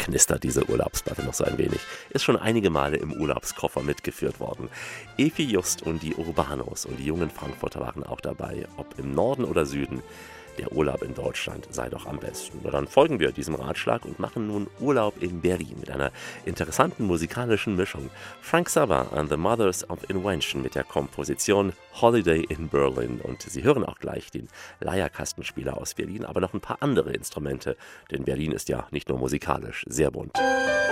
knistert diese Urlaubsplatte noch so ein wenig. Ist schon einige Male im Urlaubskoffer mitgeführt worden. Efi Just und die Urbanos und die jungen Frankfurter waren auch dabei. Ob im Norden oder Süden, der Urlaub in Deutschland sei doch am besten. Na, dann folgen wir diesem Ratschlag und machen nun Urlaub in Berlin mit einer interessanten musikalischen Mischung. Frank Zappa and the Mothers of Invention mit der Komposition Holiday in Berlin. Und Sie hören auch gleich den Leierkastenspieler aus Berlin, aber noch ein paar andere Instrumente, denn Berlin ist ja nicht nur musikalisch sehr bunt.